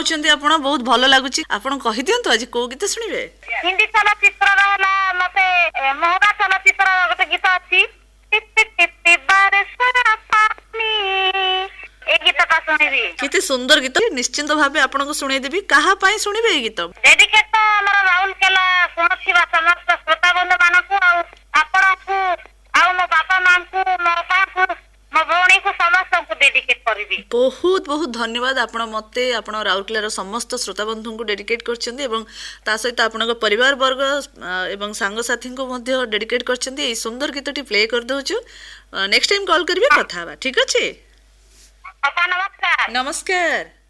ଗାଉଛନ୍ତି ଆପଣ, ବହୁତ ଭଲ ଲାଗୁଛି। ଆପଣ କହିଦିଅନ୍ତୁ ଆଜି କୋଉ ଗୀତ ଶୁଣିବେ? ହିନ୍ଦୀ ଚଳଚ୍ଚିତ୍ରର ହେଲା ମତେ ମହଙ୍ଗା ଚଳଚ୍ଚିତ୍ର ଗୋଟେ ଗୀତ ଅଛି, ଏଇ ଗୀତଟା ଶୁଣିବି। କେତେ ସୁନ୍ଦର ଗୀତ, ନିଶ୍ଚିନ୍ତ ଭାବେ ଆପଣଙ୍କୁ ଶୁଣେଇଦେବି। କାହା ପାଇଁ ଶୁଣିବେ ଏଇ ଗୀତ? ଡେଡିକେଟ ତ ଆମର ରାଉରକେଲା ଶୁଣୁଥିବା ସମସ୍ତ ଶ୍ରୋତାବନ୍ଧୁ ମାନଙ୍କୁ, ଆଉ ଆପଣଙ୍କୁ, ଆଉ ମୋ ବାପା ମାଙ୍କୁ, ମୋ ବାପାଙ୍କୁ, ମୋ ଭଉଣୀକୁ, ସମସ୍ତଙ୍କୁ ଡେଡିକେଟ କରିବି। ବହୁତ ବହୁତ ଧନ୍ୟବାଦ। ଆପଣ ମତେ, ଆପଣ ରାଉରକେଲାର ସମସ୍ତ ଶ୍ରୋତାବନ୍ଧୁଙ୍କୁ ଡେଡିକେଟ କରିଛନ୍ତି ଏବଂ ତା ସହିତ ଆପଣଙ୍କ ପରିବାର ବର୍ଗ ଏବଂ ସାଙ୍ଗସାଥୀଙ୍କୁ ମଧ୍ୟ ଡେଡିକେଟ କରିଛନ୍ତି। ଏଇ ସୁନ୍ଦର ଗୀତଟି ପ୍ଲେ କରିଦଉଛୁ। ନେକ୍ସଟ ଟାଇମ କଲ୍ କରିବେ, କଥା ହେବା, ଠିକ ଅଛି? ନମସ୍କାର। ନମସ୍କାର।